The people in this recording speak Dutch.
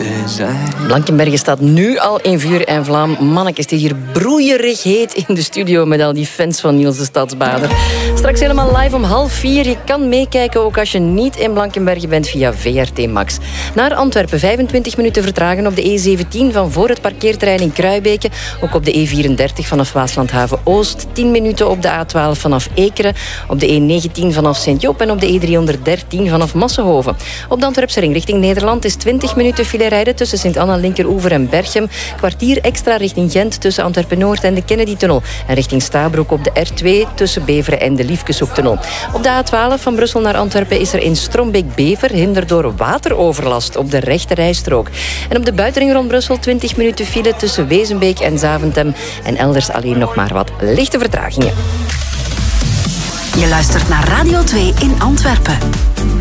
Blankenberge staat nu al in vuur en vlam. Manneke, het is hier broeierig heet in de studio met al die fans van Niels de Stadsbader. Straks helemaal live om 3:30. Je kan meekijken ook als je niet in Blankenberge bent via VRT Max. Naar Antwerpen, 25 minuten vertragen op de E17 van voor het parkeerterrein in Kruibeke. Ook op de E34 vanaf Waaslandhaven Oost. 10 minuten op de A12 vanaf Ekeren. Op de E19 vanaf Sint-Job en op de E313 vanaf Massenhoven. Op de Antwerpse ring richting Nederland is 20 minuten file rijden tussen Sint-Anna, Linkeroever en Berchem. Kwartier extra richting Gent tussen Antwerpen-Noord en de Kennedy-tunnel. En richting Stabroek op de R2 tussen Beveren en de Liefkeshoektunnel. Op de A12 van Brussel naar Antwerpen is er in Strombeek-Bever hinder door wateroverlast op de rechte rijstrook. En op de buitenring rond Brussel 20 minuten file tussen Wezenbeek en Zaventem. En elders alleen nog maar wat lichte vertragingen. Je luistert naar Radio 2 in Antwerpen.